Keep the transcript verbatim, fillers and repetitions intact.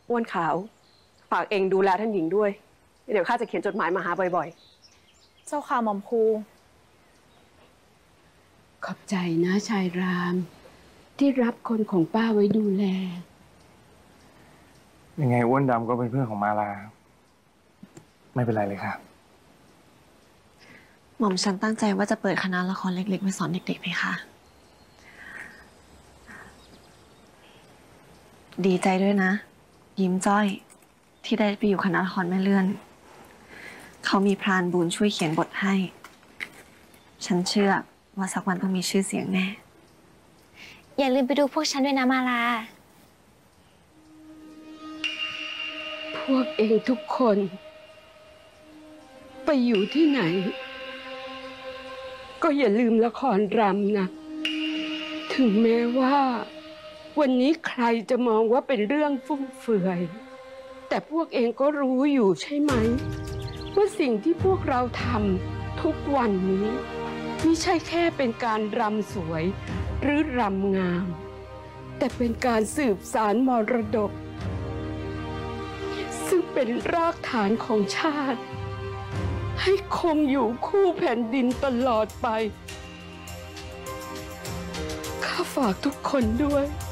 อ้วนขาวฝากเองดูแลท่านหญิงด้วยเดี๋ยวข้าจะเขียนจดหมายมาหาบ่อยๆเจ้าค่ะหม่อมครูขอบใจนะชายรามที่รับคนของป้าไว้ดูแลยังไงอ้วนดำก็เป็นเพื่อนของมาลาไม่เป็นไรเลยค่ะหม่อมฉันตั้งใจว่าจะเปิดคณะละครเล็กๆไว้สอนเด็กๆเลยค่ะดีใจด้วยนะยิ้มจ้อยที่ได้ไปอยู่คณะละครแม่เลื่อนเขามีพรานบุญช่วยเขียนบทให้ฉันเชื่อว่าสักวันต้องมีชื่อเสียงแน่อย่าลืมไปดูพวกฉันด้วยนะมาลาพวกเองทุกคนไปอยู่ที่ไหนก็อย่าลืมละครรำนะถึงแม้ว่าวันนี้ใครจะมองว่าเป็นเรื่องฟุ่มเฟือยแต่พวกเองก็รู้อยู่ใช่ไหมว่าสิ่งที่พวกเราทำทุกวันนี้ไม่ใช่แค่เป็นการรำสวยหรือรำงามแต่เป็นการสืบสานมรดกซึ่งเป็นรากฐานของชาติให้คงอยู่คู่แผ่นดินตลอดไปข้าฝากทุกคนด้วย